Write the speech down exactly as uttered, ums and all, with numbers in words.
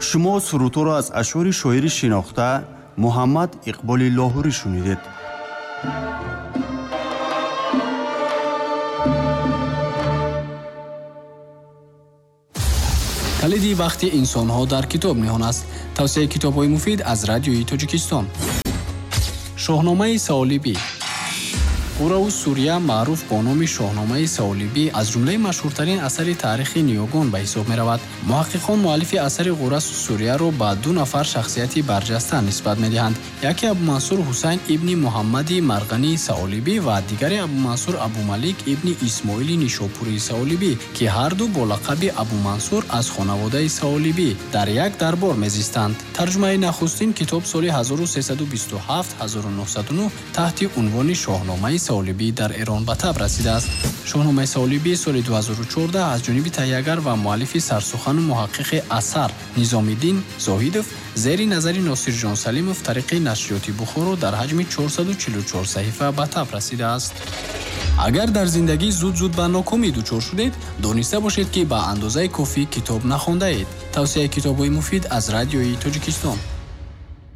шумо сурудҳоро аз ашъори шоири шинохта муҳаммад иқболи лоҳурӣ шунидед. калиди вақти инсонҳо дар китоб ниҳон аст. тавсияи китобҳои муфид аз радиои Тоҷикистон. шоҳномаи Саолибӣ. Урау Сурия маъруф бо номи Шоҳномаи Саолибӣ аз ҷумлаи машҳуртарин асари таърихи Ниёгон ба ҳисоб меравад. муҳаққиқон муаллифи асари Ғурасу Сурияро ба ду нафар шахсияти барҷаста нисбат медиҳанд. яке Абумансур Ҳусайн ибни Муҳаммади Марғании Саолибӣ ва дигаре Абумансур Абумалик ибни Исмоили Нишопурии Саолибӣ, ки ҳарду бо лақаби Абумансур аз хонаводаи Саолибӣ дар як дарбор мезистанд. тарҷумаи нахустин китоб соли ҳазору сесаду бисту ҳафт - ҳазору нуҳсаду нӯҳ таҳти унвони Шоҳномаи Саолибӣ дар Эрон ба таб расидааст. Шоҳномаи Саолибӣ соли ду ҳазору чордаҳ аз ҷониби таҳиягар ва муаллифи сарсухану муҳаққиқи асар Низомиддин Зоҳидов зери назари Носирҷон Салимов тариқи нашриёти Бухоро дар ҳаҷми чорсаду чилу чор саҳифа ба таб расидааст. агар дар зиндагӣ зуд-зуд ба нокомӣ дучор шудед, дониста бошед, ки ба андозаи кофӣ китоб нахондаед. тавсияи китобҳои муфид аз радиои Тоҷикистон.